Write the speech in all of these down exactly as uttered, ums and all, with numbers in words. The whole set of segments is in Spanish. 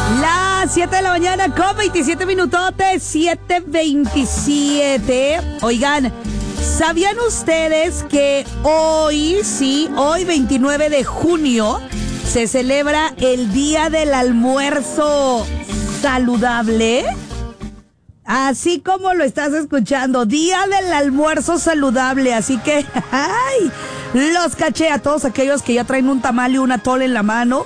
Las siete de la mañana con veintisiete minutotes, siete veintisiete. Oigan, ¿sabían ustedes que hoy, sí, hoy veintinueve de junio, se celebra el Día del Almuerzo Saludable? Así como lo estás escuchando, Día del Almuerzo Saludable. Así que, ¡ay! Los caché a todos aquellos que ya traen un tamal y un atole en la mano.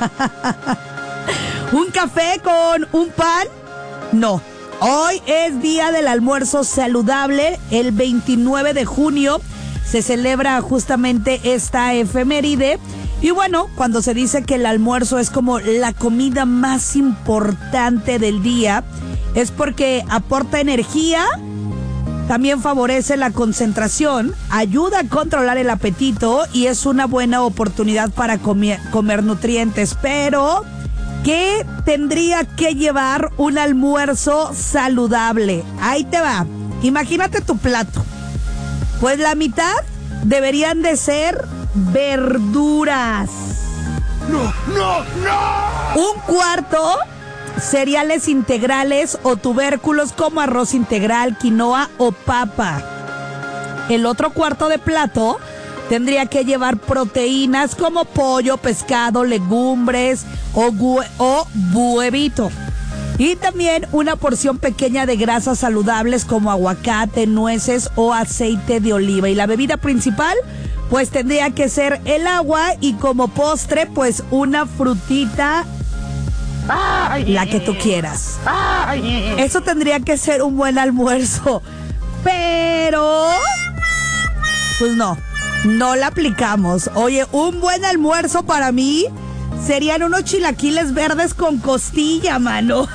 ¿Un café con un pan? No. Hoy es Día del Almuerzo Saludable. El veintinueve de junio se celebra justamente esta efeméride. Y bueno, cuando se dice que el almuerzo es como la comida más importante del día, es porque aporta energía, también favorece la concentración, ayuda a controlar el apetito y es una buena oportunidad para comer, comer nutrientes. Pero, ¿qué tendría que llevar un almuerzo saludable? Ahí te va. Imagínate tu plato. Pues la mitad deberían de ser verduras. ¡No, no, no! Un cuarto, cereales integrales o tubérculos como arroz integral, quinoa o papa. El otro cuarto de plato tendría que llevar proteínas como pollo, pescado, legumbres o, hue- o huevito. Y también una porción pequeña de grasas saludables como aguacate, nueces o aceite de oliva. Y la bebida principal, pues tendría que ser el agua, y como postre, pues una frutita, Ay, la que tú quieras. Ay. Eso tendría que ser un buen almuerzo. Pero, pues no, no la aplicamos. Oye, un buen almuerzo para mí serían unos chilaquiles verdes con costilla, mano.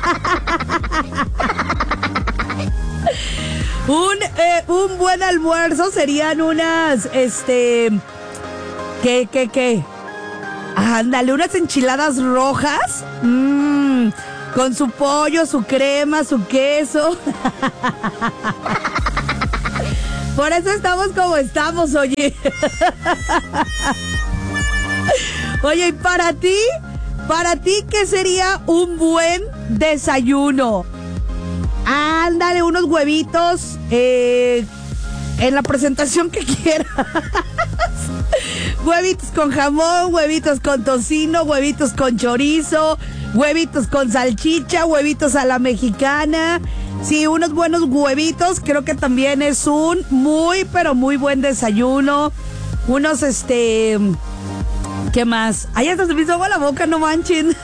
un, eh, un buen almuerzo serían unas, este, ¿qué, qué, qué? Ándale, unas enchiladas rojas, mmm, con su pollo, su crema, su queso. Por eso estamos como estamos, oye. Oye, ¿y para ti? ¿Para ti qué sería un buen desayuno? Ándale, unos huevitos eh, en la presentación que quieras. Huevitos con jamón, huevitos con tocino, huevitos con chorizo, huevitos con salchicha, huevitos a la mexicana. Sí, unos buenos huevitos, creo que también es un muy, pero muy buen desayuno. Unos, este... ¿qué más? Ay, hasta se me hizo agua la boca, no manchen.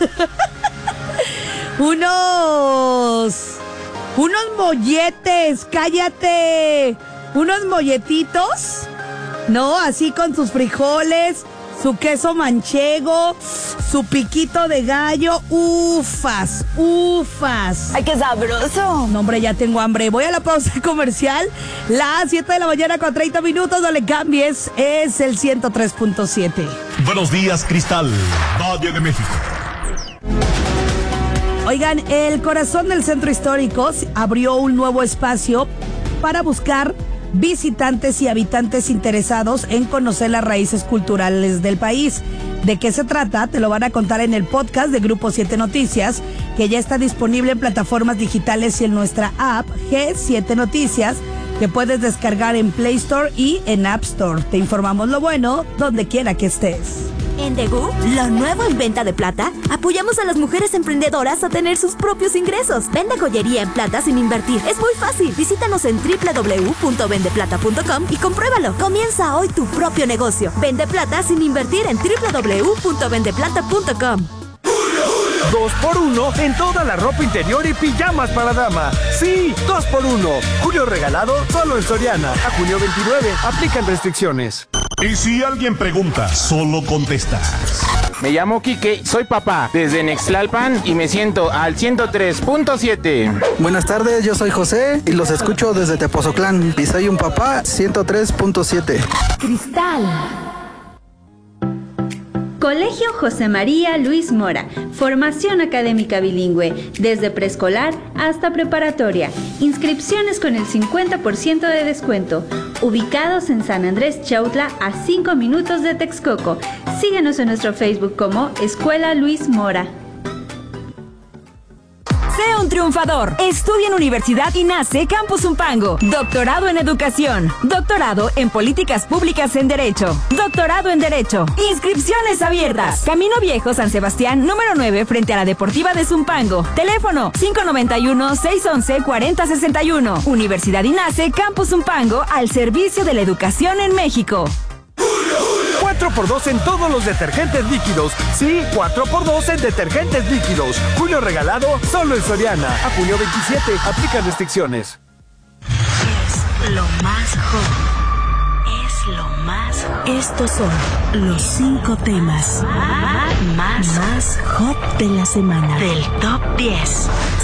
unos... Unos molletes, cállate. Unos molletitos, ¿no? Así con sus frijoles, su queso manchego, su piquito de gallo. Ufas, ufas. ¡Ay, qué sabroso! No, hombre, ya tengo hambre. Voy a la pausa comercial. Las siete de la mañana con treinta minutos. No le cambies. Es el ciento tres punto siete. Buenos días, Cristal, Valle de México. Oigan, el corazón del centro histórico abrió un nuevo espacio para buscar visitantes y habitantes interesados en conocer las raíces culturales del país. ¿De qué se trata? Te lo van a contar en el podcast de Grupo siete Noticias, que ya está disponible en plataformas digitales y en nuestra app G siete Noticias, que puedes descargar en Play Store y en App Store. Te informamos lo bueno donde quiera que estés. En Degu, lo nuevo en venta de plata, apoyamos a las mujeres emprendedoras a tener sus propios ingresos. Vende joyería en plata sin invertir. Es muy fácil. Visítanos en doble u doble u doble u punto vende plata punto com y compruébalo. Comienza hoy tu propio negocio. Vende plata sin invertir en doble u doble u doble u punto vende plata punto com. Dos por uno en toda la ropa interior y pijamas para dama. Sí, dos por uno. Julio regalado solo en Soriana. A junio veintinueve. Aplican restricciones. Y si alguien pregunta, solo contestas. Me llamo Quique, soy papá desde Nextlalpan y me siento al ciento tres punto siete. Buenas tardes, yo soy José y los escucho desde Tepoztlán y soy un papá ciento tres punto siete. Cristal. Colegio José María Luis Mora, formación académica bilingüe, desde preescolar hasta preparatoria, inscripciones con el cincuenta por ciento de descuento, ubicados en San Andrés Chautla a cinco minutos de Texcoco. Síguenos en nuestro Facebook como Escuela Luis Mora. Sé un triunfador. Estudia en Universidad INACE Campus Zumpango. Doctorado en Educación. Doctorado en Políticas Públicas en Derecho. Doctorado en Derecho. Inscripciones abiertas. Camino Viejo, San Sebastián, número nueve, frente a la Deportiva de Zumpango. Teléfono cinco noventa y uno, seiscientos once, cuarenta sesenta y uno. Universidad INACE Campus Zumpango, al servicio de la educación en México. cuatro por dos en todos los detergentes líquidos. Sí, cuatro por dos en detergentes líquidos. Julio regalado solo en Soriana. A junio veintisiete. Aplican restricciones. Es lo más hot. Es lo más hot. Estos son los cinco temas más, más hot de la semana. Del top diez.